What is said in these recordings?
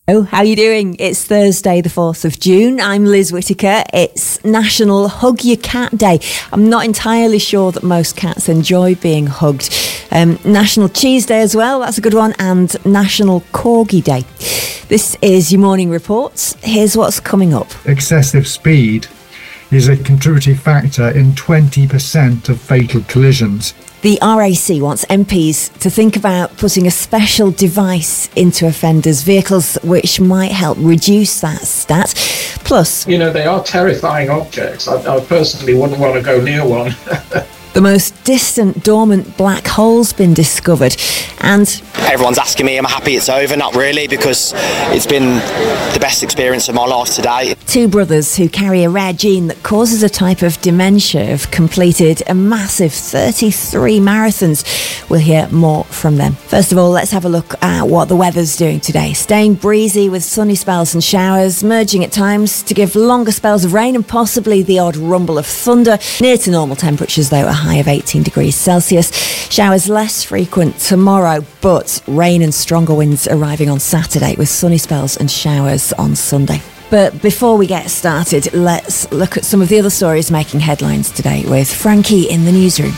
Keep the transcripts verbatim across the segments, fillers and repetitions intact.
Oh, how are you doing? It's Thursday, the fourth of June. I'm Liz Whittaker. It's National Hug Your Cat Day. I'm not entirely sure that most cats enjoy being hugged. Um, National Cheese Day as well, that's a good one, and National Corgi Day. This is your morning reports. Here's what's coming up. Excessive speed is a contributing factor in twenty percent of fatal collisions. The R A C wants M Ps to think about putting a special device into offenders' vehicles which might help reduce that stat. Plus, you know, they are terrifying objects. I, I personally wouldn't want to go near one. The most distant dormant black hole's been discovered, and everyone's asking me, am I happy it's over? Not really, because it's been the best experience of my life today. Two brothers who carry a rare gene that causes a type of dementia have completed a massive thirty-three marathons. We'll hear more from them. First of all, let's have a look at what the weather's doing today. Staying breezy with sunny spells and showers, merging at times to give longer spells of rain and possibly the odd rumble of thunder. Near to normal temperatures though, a high of eighteen degrees Celsius. Showers less frequent tomorrow, but rain and stronger winds arriving on Saturday with sunny spells and showers on Sunday. But before we get started, let's look at some of the other stories making headlines today with Frankie in the newsroom.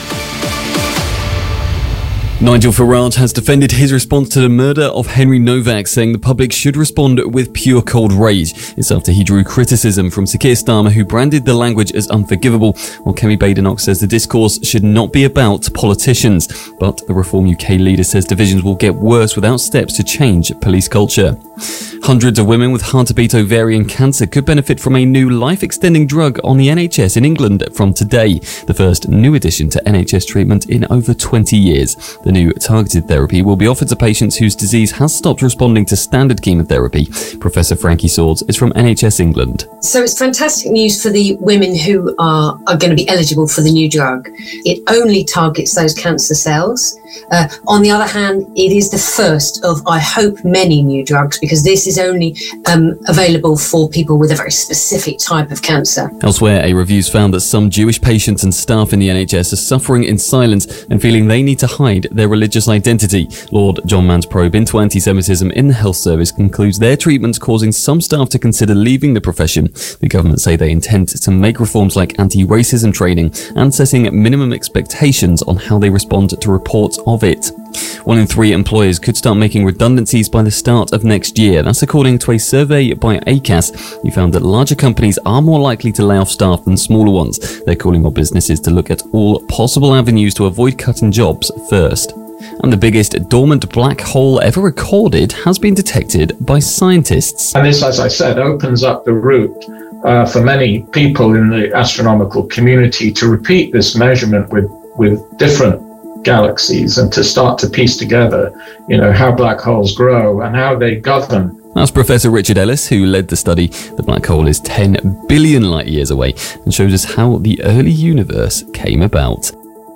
Nigel Farage has defended his response to the murder of Henry Novak, saying the public should respond with pure cold rage. It's after he drew criticism from Sir Keir Starmer, who branded the language as unforgivable, while Kemi Badenoch says the discourse should not be about politicians. But the Reform U K leader says divisions will get worse without steps to change police culture. Hundreds of women with hard-to-beat ovarian cancer could benefit from a new life-extending drug on the N H S in England from today, the first new addition to N H S treatment in over twenty years. The new targeted therapy will be offered to patients whose disease has stopped responding to standard chemotherapy. Professor Frankie Swords is from N H S England. So it's fantastic news for the women who are, are going to be eligible for the new drug. It only targets those cancer cells. Uh, on the other hand, it is the first of, I hope, many new drugs, because this is only um, available for people with a very specific type of cancer. Elsewhere, a review's found that some Jewish patients and staff in the N H S are suffering in silence and feeling they need to hide their religious identity. Lord John Mann's probe into anti-Semitism in the health service concludes their treatment's causing some staff to consider leaving the profession. The government say they intend to make reforms like anti-racism training and setting minimum expectations on how they respond to reports of it. One in three employers could start making redundancies by the start of next year. That's according to a survey by A C A S. You found that larger companies are more likely to lay off staff than smaller ones. They're calling on businesses to look at all possible avenues to avoid cutting jobs first. And the biggest dormant black hole ever recorded has been detected by scientists. And this, as I said, opens up the route uh, for many people in the astronomical community to repeat this measurement with, with different galaxies and to start to piece together, you know, how black holes grow and how they govern. That's Professor Richard Ellis, who led the study. The black hole is ten billion light years away and shows us how the early universe came about.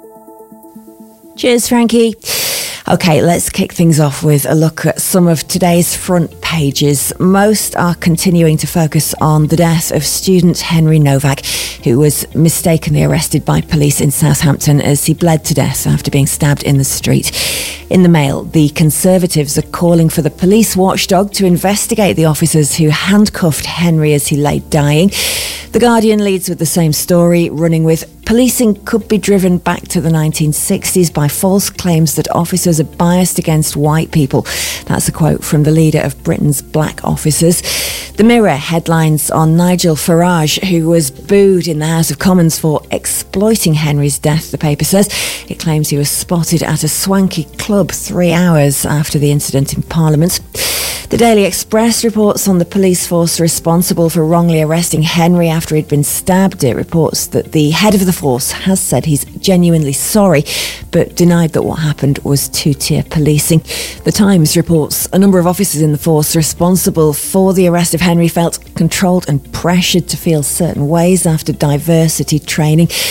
Cheers, Frankie. Okay, let's kick things off with a look at some of today's front pages. Most are continuing to focus on the death of student Henry Novak, who was mistakenly arrested by police in Southampton as he bled to death after being stabbed in the street. In the Mail, the Conservatives are calling for the police watchdog to investigate the officers who handcuffed Henry as he lay dying. The Guardian leads with the same story, running with policing could be driven back to the nineteen sixties by false claims that officers are biased against white people. That's a quote from the leader of Britain's black officers. The Mirror headlines on Nigel Farage, who was booed in the House of Commons for exploiting Henry's death, the paper says. It claims he was spotted at a swanky club three hours after the incident in Parliament. The Daily Express reports on the police force responsible for wrongly arresting Henry after he'd been stabbed. It reports that the head of the force has said he's genuinely sorry, but denied that what happened was two-tier policing. The Times reports a number of officers in the force responsible for the arrest of Henry felt controlled and pressured to feel certain ways after diversity training.